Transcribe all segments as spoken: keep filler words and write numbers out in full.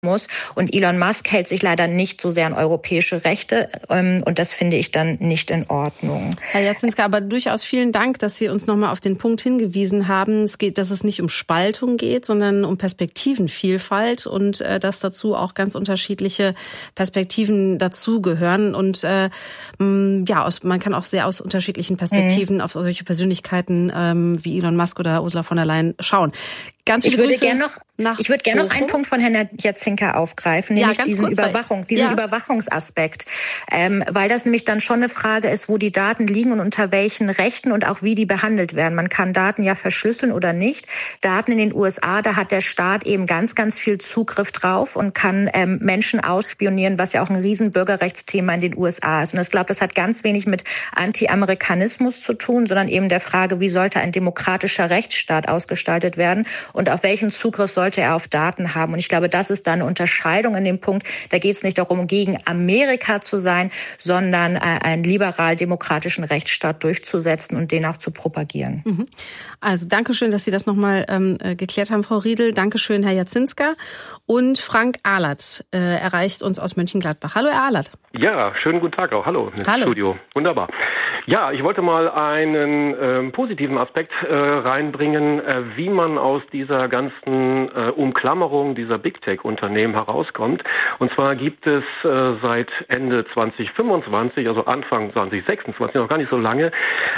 muss. Und Elon Musk hält sich leider nicht so sehr an europäische Rechte. Ähm, und das finde ich dann nicht in Ordnung. Herr Jacinska, aber durchaus vielen Dank, dass Sie uns nochmal auf den Punkt hingewiesen haben. Es geht, dass es nicht um Spaltung geht, sondern um Perspektivenvielfalt und äh, dass dazu auch ganz unterschiedliche Perspektiven dazugehören. Und äh, ja, aus, man kann auch sehr aus unterschiedlichen Perspektiven mhm. auf solche Persönlichkeiten ähm, wie Elon Musk oder Ursula von der Leyen schauen. Ganz viele ich würde Grüße gerne noch, nach ich würde gerne noch einen Punkt von Herrn Jacinka aufgreifen, nämlich ja, diesen, kurz, Überwachung, diesen ja. Überwachungsaspekt. Ähm, weil das nämlich dann schon eine Frage ist, wo die Daten liegen und unter welchen Rechten und auch wie die behandelt werden. Man kann Daten ja verschlüsseln oder nicht. Daten in den U S A, da hat der Staat eben ganz, ganz viel Zugriff drauf und kann ähm, Menschen ausspionieren, was ja auch ein riesen Bürgerrechtsthema in den U S A ist. Und ich glaube, das hat ganz wenig mit Anti-Amerikanismus zu tun, sondern eben der Frage, wie sollte ein demokratischer Rechtsstaat ausgestaltet werden und auf welchen Zugriff sollte er auf Daten haben. Und ich glaube, das ist dann eine Unterscheidung in dem Punkt. Da geht es nicht darum, gegen Amerika zu sein, sondern einen liberal-demokratischen Rechtsstaat durchzusetzen und den auch zu propagieren. Mhm. Also Dankeschön, dass Sie das nochmal ähm, geklärt haben, Frau Riedel. Dankeschön, Herr Jacinska. Und Frank Ahlert äh, erreicht uns aus Mönchengladbach. Hallo, Herr Ahlert. Ja, schönen guten Tag auch. Hallo ins Hallo. Studio. Wunderbar. Ja, ich wollte mal einen äh, positiven Aspekt äh, reinbringen, äh, wie man aus dieser ganzen äh, Umklammerung dieser Big Tech-Unternehmen herauskommt. Und zwar gibt es äh, seit Ende zwanzig fünfundzwanzig, also Anfang zwanzig sechsundzwanzig, noch gar nicht so lange,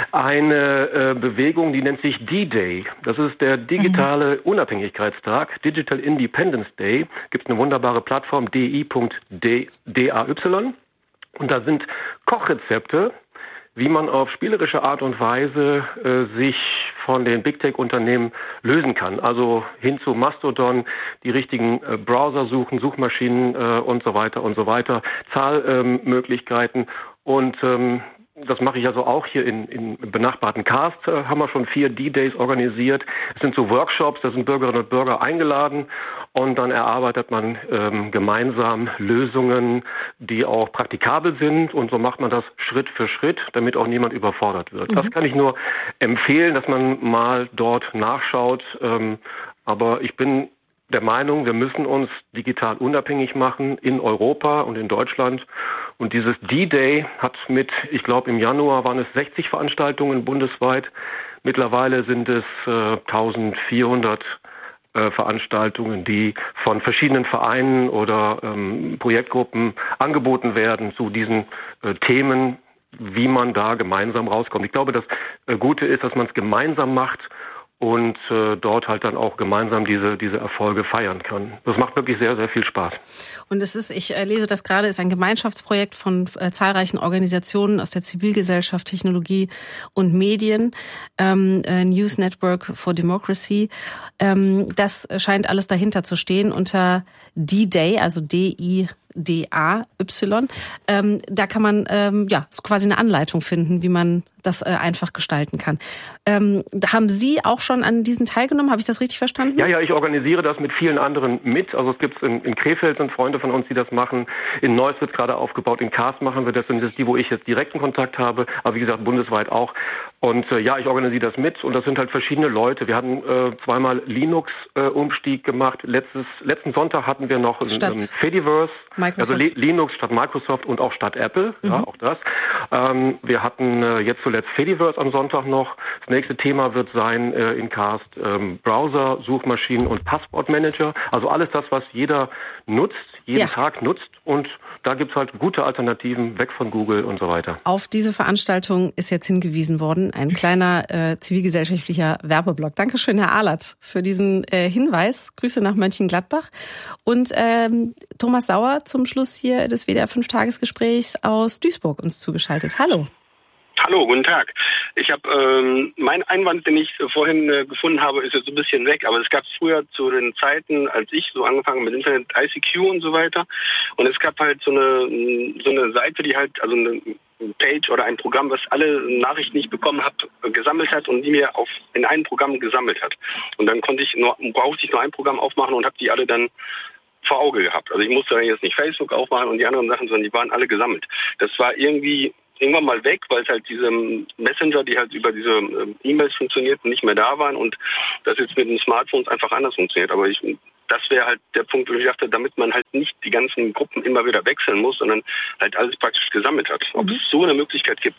eine äh, Bewegung, die nennt sich D-Day. Das ist der digitale mhm. Unabhängigkeitstag, Digital Independence Day. Gibt es eine wunderbare Plattform, d i punkt d a y. Und da sind Kochrezepte, wie man auf spielerische Art und Weise äh, sich von den Big Tech-Unternehmen lösen kann. Also hin zu Mastodon, die richtigen äh, Browser suchen, Suchmaschinen äh, und so weiter und so weiter, Zahlmöglichkeiten. Ähm, und ähm, das mache ich also auch hier in, in benachbarten Cast, äh, haben wir schon vier D-Days organisiert. Es sind so Workshops, da sind Bürgerinnen und Bürger eingeladen und dann erarbeitet man ähm, gemeinsam Lösungen, die auch praktikabel sind und so macht man das Schritt für Schritt, damit auch niemand überfordert wird. Mhm. Das kann ich nur empfehlen, dass man mal dort nachschaut, ähm, aber ich bin der Meinung, wir müssen uns digital unabhängig machen in Europa und in Deutschland. Und dieses D-Day hat mit, ich glaube im Januar waren es sechzig Veranstaltungen bundesweit. Mittlerweile sind es äh, eintausendvierhundert äh, Veranstaltungen, die von verschiedenen Vereinen oder ähm, Projektgruppen angeboten werden zu diesen äh, Themen, wie man da gemeinsam rauskommt. Ich glaube, das äh, Gute ist, dass man es gemeinsam macht und äh, dort halt dann auch gemeinsam diese diese Erfolge feiern kann. Das macht wirklich sehr, sehr viel Spaß. Und es ist, ich äh, lese das gerade, ist ein Gemeinschaftsprojekt von äh, zahlreichen Organisationen aus der Zivilgesellschaft, Technologie und Medien, ähm, äh, News Network for Democracy. Ähm, das scheint alles dahinter zu stehen unter D-Day, also D I D A Y. Ähm, da kann man ähm, ja so quasi eine Anleitung finden, wie man das äh, einfach gestalten kann. Ähm, haben Sie auch schon an diesen teilgenommen? Habe ich das richtig verstanden? Ja, ja, ich organisiere das mit vielen anderen mit. Also es gibt in, in Krefeld sind Freunde von uns, die das machen. In Neuss wird gerade aufgebaut. In Kars machen wir das. Und das ist die, wo ich jetzt direkten Kontakt habe. Aber wie gesagt, bundesweit auch. Und äh, ja, ich organisiere das mit. Und das sind halt verschiedene Leute. Wir hatten äh, zweimal Linux-Umstieg äh, gemacht. Letztes, letzten Sonntag hatten wir noch ein ähm, Fediverse. Microsoft. Also Linux statt Microsoft und auch statt Apple, mhm. ja, auch das. Ähm, wir hatten äh, jetzt zuletzt Fediverse am Sonntag noch. Das nächste Thema wird sein äh, in Cast ähm, Browser, Suchmaschinen und Passwortmanager. Also alles das, was jeder nutzt, jeden ja. Tag nutzt. Und da gibt's halt gute Alternativen, weg von Google und so weiter. Auf diese Veranstaltung ist jetzt hingewiesen worden. Ein kleiner äh, zivilgesellschaftlicher Werbeblock. Dankeschön, Herr Ahlert, für diesen äh, Hinweis. Grüße nach Mönchengladbach. Und ähm, Thomas Sauer zum Schluss hier des W D R fünf Tagesgesprächs aus Duisburg uns zugeschaltet. Hallo. Hallo, guten Tag. Ich habe ähm, mein Einwand, den ich vorhin äh, gefunden habe, ist jetzt ein bisschen weg, aber es gab früher zu den Zeiten, als ich so angefangen mit Internet, I C Q und so weiter, und es gab halt so eine so eine Seite, die halt, also eine Page oder ein Programm, was alle Nachrichten, die ich bekommen habe, gesammelt hat und die mir auf in einem Programm gesammelt hat. Und dann konnte ich nur brauchte ich nur ein Programm aufmachen und habe die alle dann vor Auge gehabt. Also ich musste dann jetzt nicht Facebook aufmachen und die anderen Sachen, sondern die waren alle gesammelt. Das war irgendwie irgendwann mal weg, weil es halt diese Messenger, die halt über diese äh, E-Mails funktionierten, nicht mehr da waren und das jetzt mit den Smartphones einfach anders funktioniert. Aber ich, das wäre halt der Punkt, wo ich dachte, damit man halt nicht die ganzen Gruppen immer wieder wechseln muss, sondern halt alles praktisch gesammelt hat. Ob mhm. es so eine Möglichkeit gibt?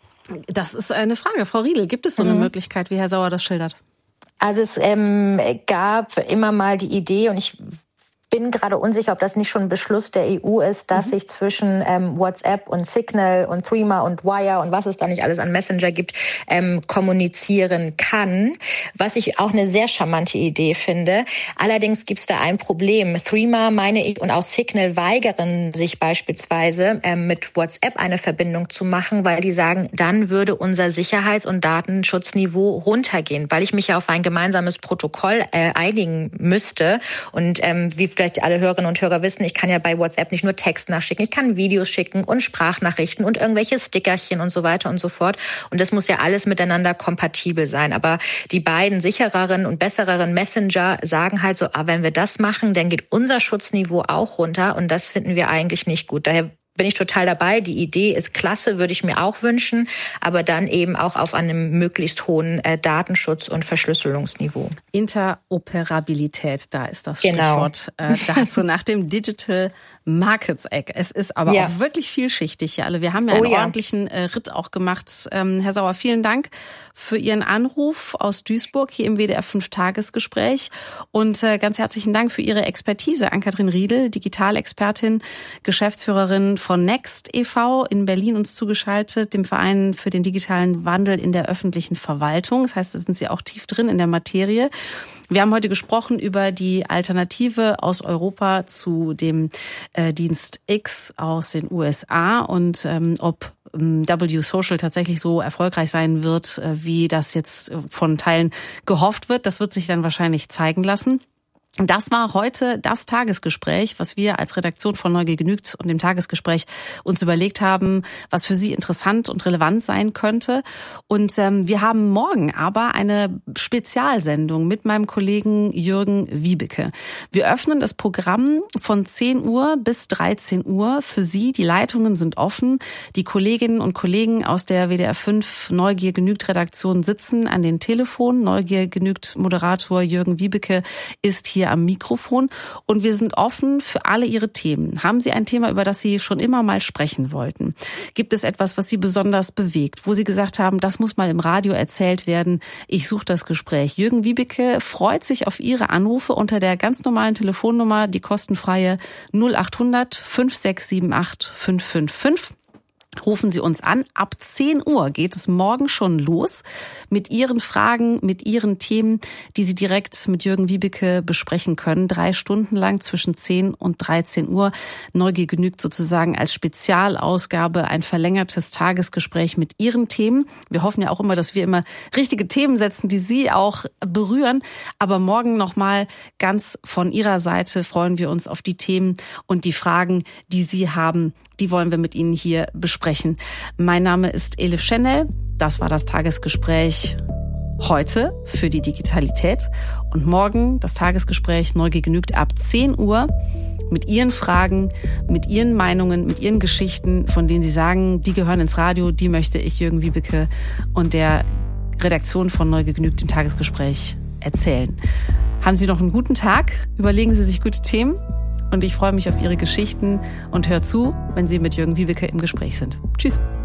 Das ist eine Frage. Frau Riedel, gibt es so eine mhm. Möglichkeit, wie Herr Sauer das schildert? Also es ähm, gab immer mal die Idee, und ich bin gerade unsicher, ob das nicht schon ein Beschluss der E U ist, dass mhm. sich zwischen ähm, WhatsApp und Signal und Threema und Wire und was es da nicht alles an Messenger gibt, ähm, kommunizieren kann. Was ich auch eine sehr charmante Idee finde. Allerdings gibt es da ein Problem. Threema, meine ich, und auch Signal weigern sich beispielsweise ähm, mit WhatsApp eine Verbindung zu machen, weil die sagen, dann würde unser Sicherheits- und Datenschutzniveau runtergehen, weil ich mich ja auf ein gemeinsames Protokoll äh, einigen müsste. Und ähm, wie vielleicht alle Hörerinnen und Hörer wissen, ich kann ja bei WhatsApp nicht nur Text nachschicken, ich kann Videos schicken und Sprachnachrichten und irgendwelche Stickerchen und so weiter und so fort. Und das muss ja alles miteinander kompatibel sein. Aber die beiden sichereren und besseren Messenger sagen halt so, ah, wenn wir das machen, dann geht unser Schutzniveau auch runter. Und das finden wir eigentlich nicht gut. Daher bin ich total dabei. Die Idee ist klasse, würde ich mir auch wünschen, aber dann eben auch auf einem möglichst hohen äh, Datenschutz- und Verschlüsselungsniveau. Interoperabilität, da ist das genau. Stichwort äh, dazu nach dem Digital Markets Act. Es ist aber ja. auch wirklich vielschichtig hier alle. Wir haben ja einen oh, ja. ordentlichen äh, Ritt auch gemacht. Ähm, Herr Sauer, vielen Dank für Ihren Anruf aus Duisburg hier im W D R fünf Tagesgespräch und äh, ganz herzlichen Dank für Ihre Expertise. Ann-Kathrin Riedel, Digitalexpertin, Geschäftsführerin von Next e V in Berlin, uns zugeschaltet, dem Verein für den digitalen Wandel in der öffentlichen Verwaltung. Das heißt, da sind Sie auch tief drin in der Materie. Wir haben heute gesprochen über die Alternative aus Europa zu dem äh, Dienst X aus den U S A und ähm, ob ähm, W Social tatsächlich so erfolgreich sein wird, äh, wie das jetzt von Teilen gehofft wird. Das wird sich dann wahrscheinlich zeigen lassen. Das war heute das Tagesgespräch, was wir als Redaktion von Neugier genügt und dem Tagesgespräch uns überlegt haben, was für Sie interessant und relevant sein könnte. Und ähm, wir haben morgen aber eine Spezialsendung mit meinem Kollegen Jürgen Wiebeke. Wir öffnen das Programm von zehn Uhr bis dreizehn Uhr für Sie. Die Leitungen sind offen. Die Kolleginnen und Kollegen aus der W D R fünf Neugier genügt Redaktion sitzen an den Telefonen. Neugier genügt Moderator Jürgen Wiebeke ist hier am Mikrofon und wir sind offen für alle Ihre Themen. Haben Sie ein Thema, über das Sie schon immer mal sprechen wollten? Gibt es etwas, was Sie besonders bewegt, wo Sie gesagt haben, das muss mal im Radio erzählt werden? Ich suche das Gespräch. Jürgen Wiebeke freut sich auf Ihre Anrufe unter der ganz normalen Telefonnummer, die kostenfreie null acht hundert fünf sechs sieben acht fünf fünf fünf. Rufen Sie uns an. Ab zehn Uhr geht es morgen schon los mit Ihren Fragen, mit Ihren Themen, die Sie direkt mit Jürgen Wiebeke besprechen können. Drei Stunden lang zwischen zehn und dreizehn Uhr. Neugier genügt sozusagen als Spezialausgabe ein verlängertes Tagesgespräch mit Ihren Themen. Wir hoffen ja auch immer, dass wir immer richtige Themen setzen, die Sie auch berühren. Aber morgen nochmal ganz von Ihrer Seite freuen wir uns auf die Themen und die Fragen, die Sie haben. Die wollen wir mit Ihnen hier besprechen. Mein Name ist Elif Schenel. Das war das Tagesgespräch heute für die Digitalität. Und morgen das Tagesgespräch Neugier genügt ab zehn Uhr mit Ihren Fragen, mit Ihren Meinungen, mit Ihren Geschichten, von denen Sie sagen, die gehören ins Radio, die möchte ich Jürgen Wiebeke und der Redaktion von Neugier genügt im Tagesgespräch erzählen. Haben Sie noch einen guten Tag? Überlegen Sie sich gute Themen. Und ich freue mich auf Ihre Geschichten und hör zu, wenn Sie mit Jürgen Wiebeke im Gespräch sind. Tschüss.